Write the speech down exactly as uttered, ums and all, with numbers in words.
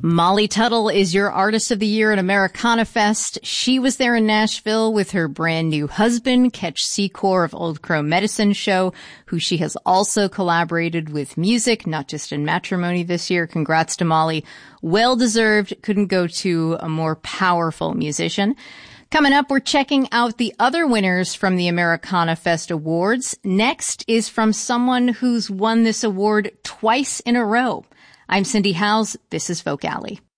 Molly Tuttle is your Artist of the Year at Americana Fest. She was there in Nashville with her brand new husband, Ketch Secor of Old Crow Medicine Show, who she has also collaborated with music, not just in matrimony this year. Congrats to Molly. Well deserved. Couldn't go to a more powerful musician. Coming up, we're checking out the other winners from the Americana Fest Awards. Next is from someone who's won this award twice in a row. I'm Cindy Howes. This is Folk Alley.